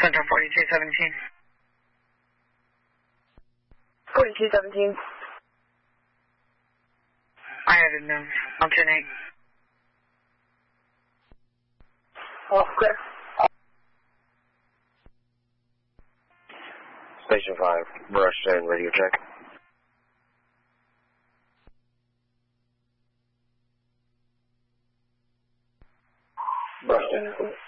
Center 4217. 4217. I had it known. I'm 10-8. All clear. Station 5, rushed in, radio check. Rushed in.